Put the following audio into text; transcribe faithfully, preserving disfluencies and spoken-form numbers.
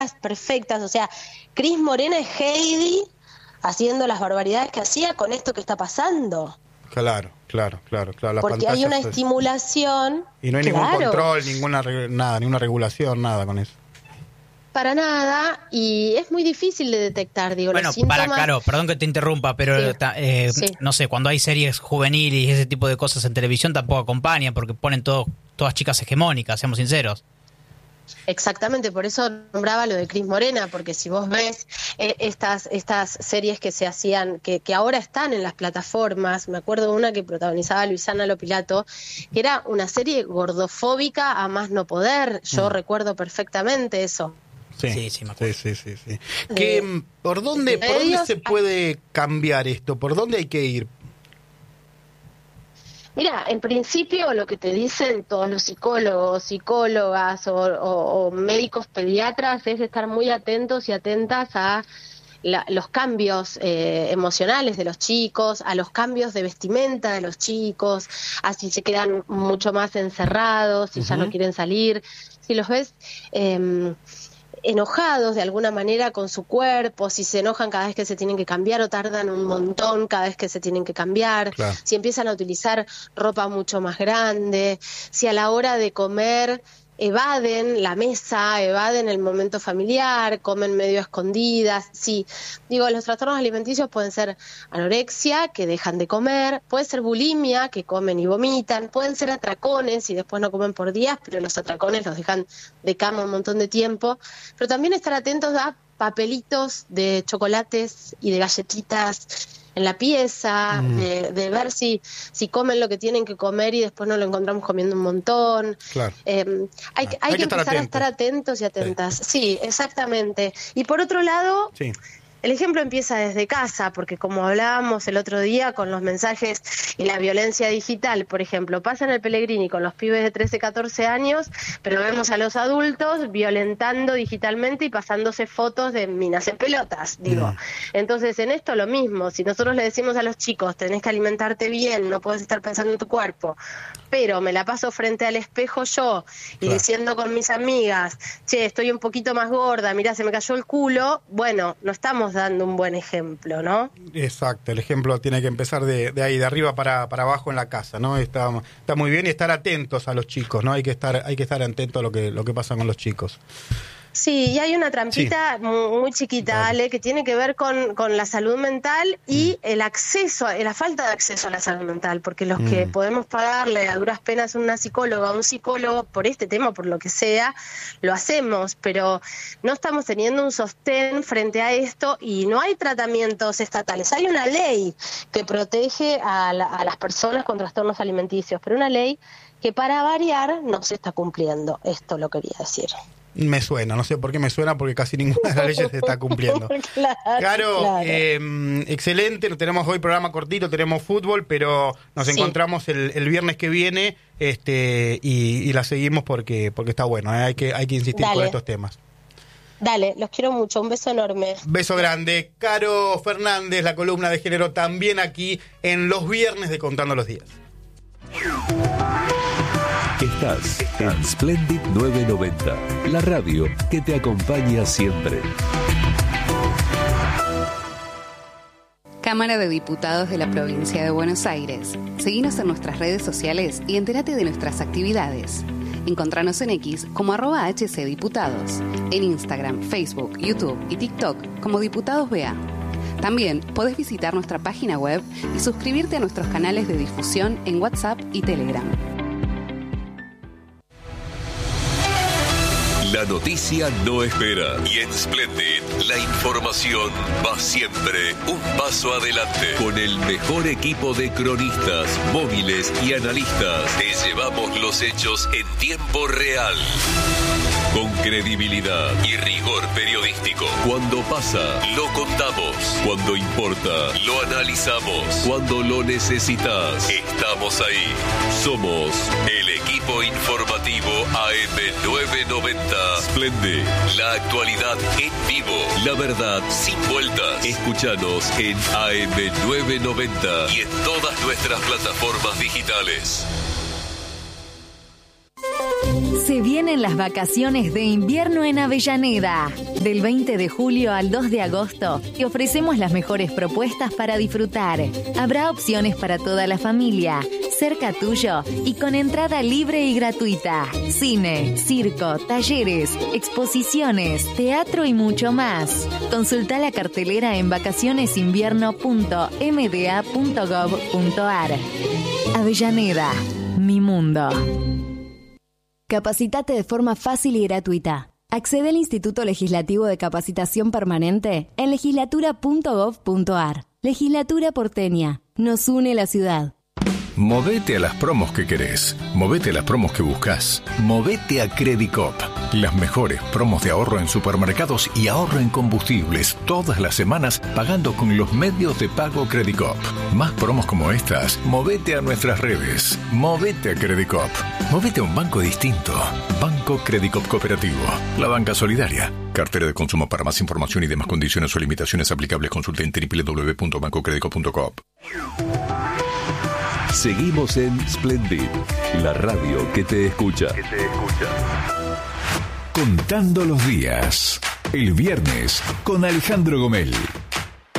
perfectas. O sea, Cris Morena es Heidi haciendo las barbaridades que hacía con esto que está pasando. Claro, claro, claro, claro. Las Porque hay una es... estimulación. Y no hay claro. ningún control, ninguna nada, ninguna regulación, nada con eso. Para nada, y es muy difícil de detectar, digo, bueno, los síntomas... para, Caro, perdón que te interrumpa, pero sí. eh, sí. no sé, cuando hay series juveniles y ese tipo de cosas en televisión tampoco acompañan, porque ponen todo, todas chicas hegemónicas, seamos sinceros. Exactamente, por eso nombraba lo de Cris Morena, porque si vos ves eh, estas estas series que se hacían, que, que ahora están en las plataformas, me acuerdo de una que protagonizaba Luisana Lopilato, que era una serie gordofóbica a más no poder, yo mm. recuerdo perfectamente eso. Sí, sí, sí, me acuerdo. sí, sí, sí, sí. ¿Qué, ¿Por dónde, por dónde se puede cambiar esto? ¿Por dónde hay que ir? Mira, en principio lo que te dicen todos los psicólogos, psicólogas o, o, o médicos pediatras es estar muy atentos y atentas a la, los cambios eh, emocionales de los chicos, a los cambios de vestimenta de los chicos, a si se quedan mucho más encerrados, si uh-huh. ya no quieren salir, si los ves... Eh, enojados de alguna manera con su cuerpo, si se enojan cada vez que se tienen que cambiar o tardan un montón cada vez que se tienen que cambiar, claro. si empiezan a utilizar ropa mucho más grande, si a la hora de comer evaden la mesa, evaden el momento familiar, comen medio escondidas. Sí, digo, los trastornos alimenticios pueden ser anorexia, que dejan de comer, puede ser bulimia, que comen y vomitan, pueden ser atracones y después no comen por días, pero los atracones los dejan de cama un montón de tiempo. Pero también estar atentos a papelitos de chocolates y de galletitas en la pieza, mm. de, de ver si, si comen lo que tienen que comer y después nos lo encontramos comiendo un montón. Claro. Eh, hay, hay, hay que, que empezar atentos. a estar atentos y atentas. Sí. sí, exactamente. Y por otro lado... Sí. El ejemplo empieza desde casa, porque como hablábamos el otro día con los mensajes y la violencia digital, por ejemplo, pasa en el Pellegrini con los pibes de trece, catorce años, pero vemos a los adultos violentando digitalmente y pasándose fotos de minas en pelotas, digo. Mm. Entonces, en esto lo mismo, si nosotros le decimos a los chicos, tenés que alimentarte bien, no podés estar pensando en tu cuerpo, pero me la paso frente al espejo yo y claro. diciendo con mis amigas, che, estoy un poquito más gorda, mirá, se me cayó el culo, bueno, no estamos dando un buen ejemplo, ¿no? Exacto, el ejemplo tiene que empezar de, de ahí, de arriba para, para abajo en la casa, ¿no? Está, está muy bien y estar atentos a los chicos, ¿no? Hay que estar, hay que estar atentos a lo que, lo que pasa con los chicos. Sí, y hay una trampita sí. muy, muy chiquita, vale. Ale, que tiene que ver con, con la salud mental y mm. el acceso, la falta de acceso a la salud mental, porque los mm. que podemos pagarle a duras penas a una psicóloga, a un psicólogo, por este tema, por lo que sea, lo hacemos, pero no estamos teniendo un sostén frente a esto y no hay tratamientos estatales. Hay una ley que protege a, la, a las personas con trastornos alimenticios, pero una ley que para variar no se está cumpliendo. Esto lo quería decir. Me suena, no sé por qué me suena, porque casi ninguna de las leyes se está cumpliendo. claro, claro, claro. Eh, excelente, tenemos hoy programa cortito, tenemos fútbol, pero nos sí. encontramos el, el viernes que viene este y, y la seguimos porque porque está bueno, ¿eh? hay que hay que insistir Dale. con estos temas. Dale, los quiero mucho, un beso enorme. Beso grande. Caro Fernández, la columna de género, también aquí en los viernes de Contando los Días. Estás en Splendid novecientos noventa, la radio que te acompaña siempre. Cámara de Diputados de la Provincia de Buenos Aires. Seguinos en nuestras redes sociales y entérate de nuestras actividades. Encontranos en X como arroba hcdiputados, en Instagram, Facebook, YouTube y TikTok como Diputados B A. También podés visitar nuestra página web y suscribirte a nuestros canales de difusión en WhatsApp y Telegram. La noticia no espera y en Splendid la información va siempre un paso adelante. Con el mejor equipo de cronistas, móviles y analistas, te llevamos los hechos en tiempo real. Con credibilidad y rigor periodístico. Cuando pasa, lo contamos. Cuando importa, lo analizamos. Cuando lo necesitas, estamos ahí. Somos el equipo informativo A M novecientos noventa. Splendid, la actualidad en vivo. La verdad sin vueltas. Escúchanos en A M novecientos noventa y en todas nuestras plataformas digitales. Se vienen las vacaciones de invierno en Avellaneda. Del veinte de julio al dos de agosto te ofrecemos las mejores propuestas para disfrutar. Habrá opciones para toda la familia, cerca tuyo y con entrada libre y gratuita. Cine, circo, talleres, exposiciones, teatro y mucho más. Consulta la cartelera en vacacionesinvierno punto m d a punto gov punto a r. Avellaneda, mi mundo. Capacitate de forma fácil y gratuita. Accede al Instituto Legislativo de Capacitación Permanente en legislatura punto gov punto a r. Legislatura porteña. Nos une la ciudad. Movete a las promos que querés. Movete a las promos que buscas. Movete a Credicop. Las mejores promos de ahorro en supermercados y ahorro en combustibles todas las semanas pagando con los medios de pago Credicop. Más promos como estas. Movete a nuestras redes. Movete a Credicop. Movete a un banco distinto. Banco Credicop Cooperativo. La banca solidaria. Cartera de consumo. Para más información y demás condiciones o limitaciones aplicables, consulte en doble u doble u doble u punto banco credicop punto com. Seguimos en Splendid, la radio que te escucha. Que te escucha. Contando los días. El viernes con Alejandro Gomel.